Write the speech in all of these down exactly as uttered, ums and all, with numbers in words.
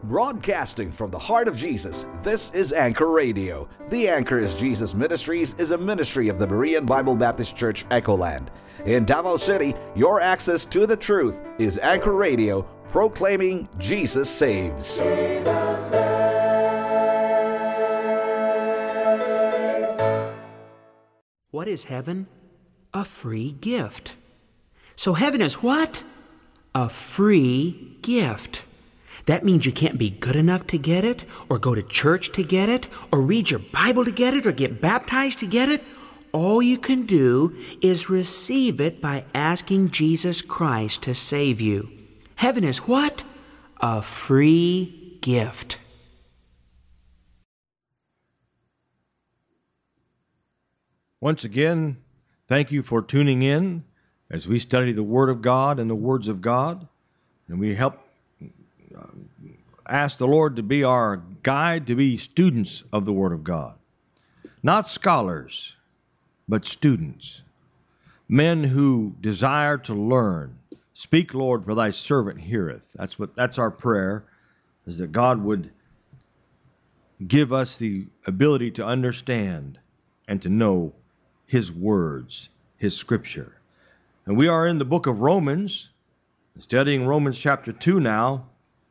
Broadcasting from the heart of Jesus, this is Anchor Radio. The Anchor is Jesus Ministries is a ministry of the Berean Bible Baptist Church, Echoland. In Davao City, your access to the truth is Anchor Radio, proclaiming Jesus saves. Jesus saves. What is heaven? A free gift. So heaven is what? A free gift. That means you can't be good enough to get it, or go to church to get it, or read your Bible to get it, or get baptized to get it. All you can do is receive it by asking Jesus Christ to save you. Heaven is what? A free gift. Once again, thank you for tuning in as we study the Word of God and the words of God, and we help uh, ask the Lord to be our guide, to be students of the Word of God. Not scholars, but students. Men who desire to learn. Speak, Lord, for thy servant heareth. That's what that's our prayer, is that God would give us the ability to understand and to know His words, His Scripture. And we are in the book of Romans, studying Romans chapter two now.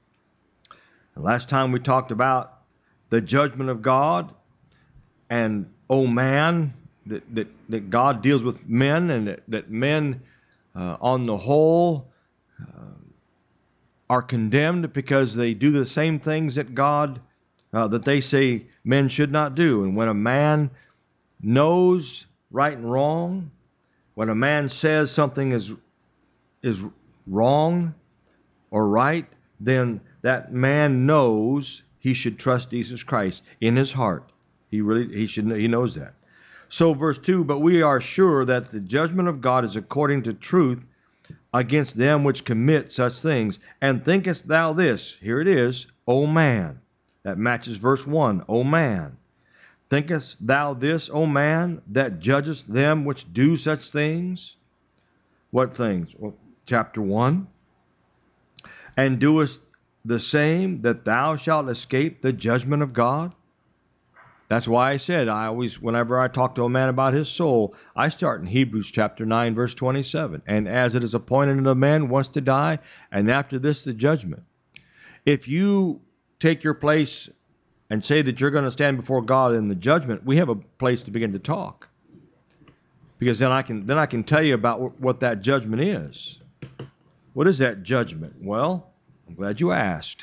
And last time we talked about the judgment of God and, oh man, that, that, that God deals with men, and that, that men uh, on the whole uh, are condemned because they do the same things that God, uh, that they say men should not do. And when a man knows right and wrong, when a man says something is is wrong or right, then that man knows he should trust Jesus Christ in his heart. He really he should he knows that. So verse two, but we are sure that the judgment of God is according to truth against them which commit such things. And thinkest thou this? Here it is, O man. That matches verse one, O man. Thinkest thou this, O man, that judgest them which do such things? What things? Well, chapter one. And doest the same, that thou shalt escape the judgment of God? That's why I said, I always, whenever I talk to a man about his soul, I start in Hebrews chapter nine, verse twenty-seven. And as it is appointed unto man once to die, and after this the judgment. If you take your place and say that you're going to stand before God in the judgment, we have a place to begin to talk. Because then I can then I can tell you about what that judgment is. What is that judgment? Well, I'm glad you asked.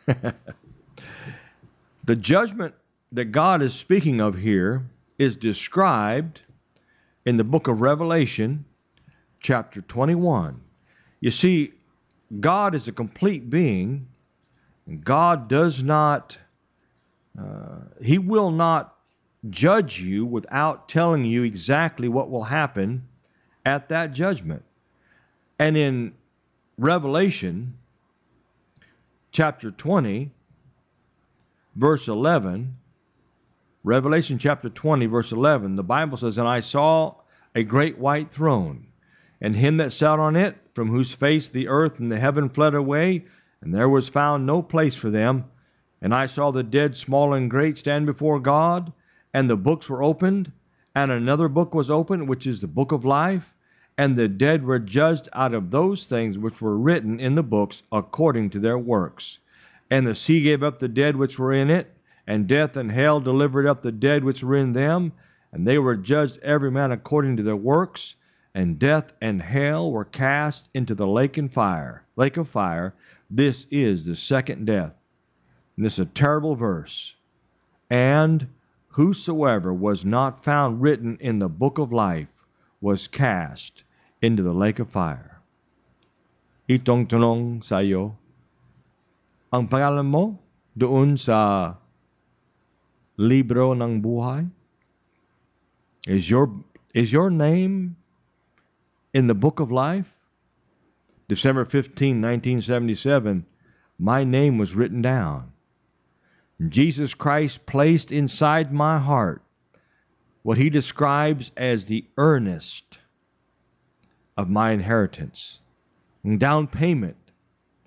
The judgment that God is speaking of here is described in the book of Revelation, chapter twenty-one. You see, God is a complete being, and God does not Uh, he will not judge you without telling you exactly what will happen at that judgment. And in Revelation chapter twenty, verse eleven, Revelation chapter twenty, verse eleven, the Bible says, And I saw a great white throne, and him that sat on it, from whose face the earth and the heaven fled away, and there was found no place for them. And I saw the dead, small and great, stand before God, and the books were opened, and another book was opened, which is the book of life, and the dead were judged out of those things which were written in the books according to their works. And the sea gave up the dead which were in it, and death and hell delivered up the dead which were in them, and they were judged every man according to their works, and death and hell were cast into the lake and fire, lake of fire. This is the second death. And this is a terrible verse. And whosoever was not found written in the book of life was cast into the lake of fire. Itong tanong sa iyo, ang pangalan mo doon sa libro ng buhay? Is your, is your name in the book of life? December fifteenth, nineteen seventy-seven, my name was written down. Jesus Christ placed inside my heart what he describes as the earnest of my inheritance, down payment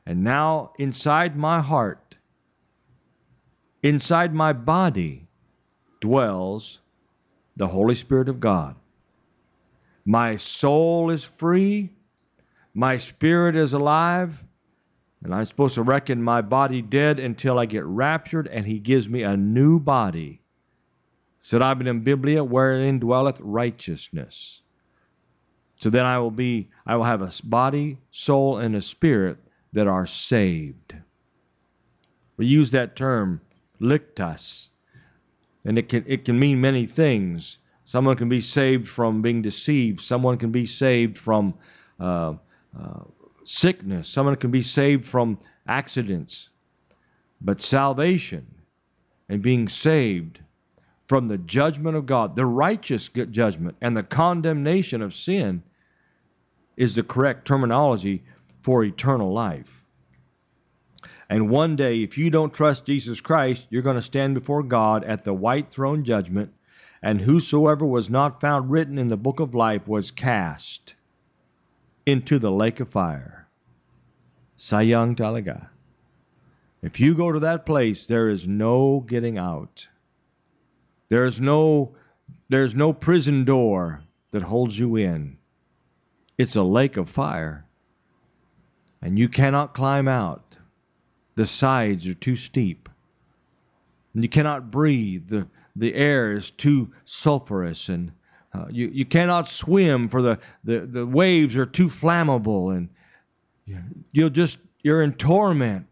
And now inside my heart, inside my body, dwells the Holy Spirit of God. My soul is free. My spirit is alive. And I'm supposed to reckon my body dead until I get raptured, and He gives me a new body. Serabi in Biblia, wherein dwelleth righteousness. So then I will be, I will have a body, soul, and a spirit that are saved. We use that term, liktas, and it can it can mean many things. Someone can be saved from being deceived. Someone can be saved from uh, uh, sickness. Someone can be saved from accidents. But salvation and being saved from the judgment of God, the righteous judgment and the condemnation of sin, is the correct terminology for eternal life. And one day, if you don't trust Jesus Christ, you're going to stand before God at the white throne judgment, and whosoever was not found written in the book of life was cast into the lake of fire. Sayang talaga. If you go to that place, there is no getting out. There is no, there's no prison door that holds you in. It's a lake of fire. And you cannot climb out. The sides are too steep. And you cannot breathe. The, the air is too sulfurous. And uh, you, you cannot swim, for the, the, the waves are too flammable. And you'll just, you're in torment.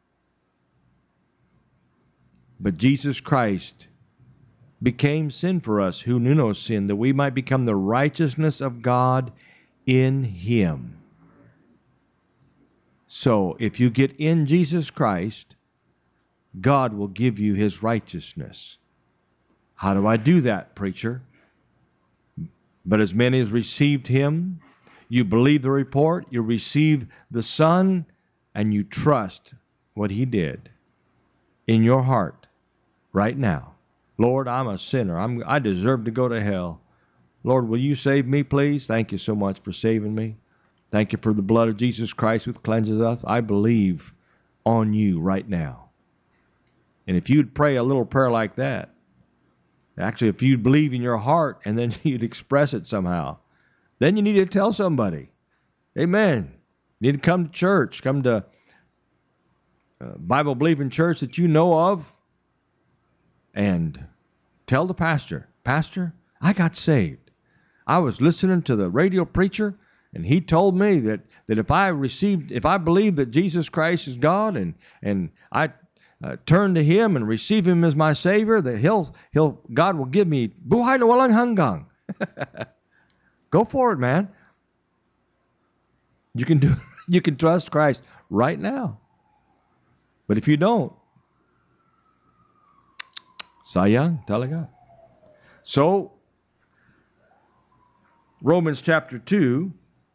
But Jesus Christ became sin for us who knew no sin, that we might become the righteousness of God in Him. So, if you get in Jesus Christ, God will give you His righteousness. How do I do that, preacher? But as many as received Him, you believe the report, you receive the Son, and you trust what He did in your heart right now. Lord, I'm a sinner. I'm, I deserve to go to hell. Lord, will you save me, please? Thank you so much for saving me. Thank you for the blood of Jesus Christ which cleanses us. I believe on you right now. And if you'd pray a little prayer like that, actually, if you'd believe in your heart and then you'd express it somehow, then you need to tell somebody. Amen. You need to come to church. Come to a Bible-believing church that you know of and tell the pastor, Pastor, I got saved. I was listening to the radio preacher, and he told me that, that if I received, if I believe that Jesus Christ is God, and and I uh, turn to Him and receive Him as my Savior, that He'll He'll God will give me buhay na walang hanggang. Go for it, man. You can do. You can trust Christ right now. But if you don't, sayang talaga. So, Romans chapter two,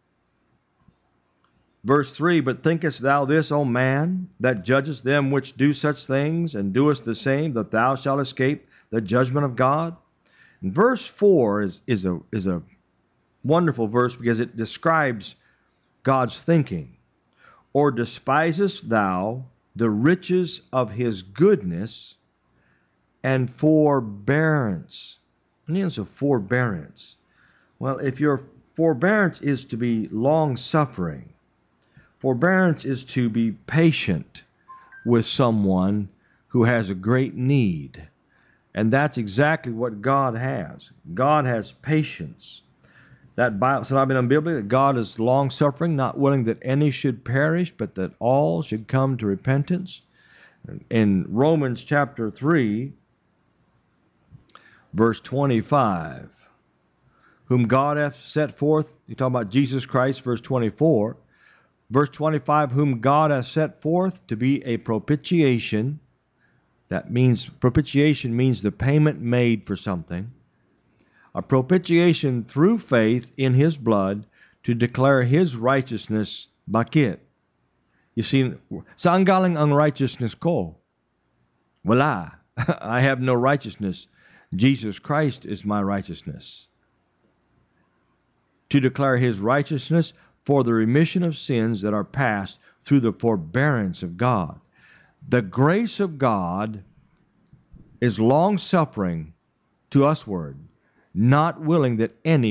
verse three, but thinkest thou this, O man, that judgest them which do such things, and doest the same, that thou shalt escape the judgment of God? And verse four is, is, a, is a wonderful verse because it describes God's thinking. Or despisest thou the riches of His goodness and forbearance? What means of forbearance? Well, if your forbearance is to be long-suffering, forbearance is to be patient with someone who has a great need. And that's exactly what God has. God has patience. That Bible said, I've been unbiblically, that God is long-suffering, not willing that any should perish, but that all should come to repentance. In Romans chapter three, verse twenty-five, whom God hath set forth, you talk about Jesus Christ, verse twenty-four. Verse twenty-five, whom God hath set forth to be a propitiation. That means, propitiation means the payment made for something. A propitiation through faith in His blood to declare His righteousness. Bakit? You see, saan galing ang righteousness ko? Wala. I have no righteousness. Jesus Christ is my righteousness. To declare His righteousness for the remission of sins that are past, through the forbearance of God. The grace of God is long-suffering to usward, not willing that any